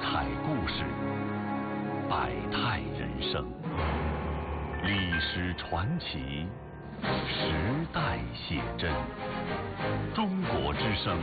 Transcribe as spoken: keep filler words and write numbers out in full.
彩故事，百态人生，历史传奇，时代写真。中国之声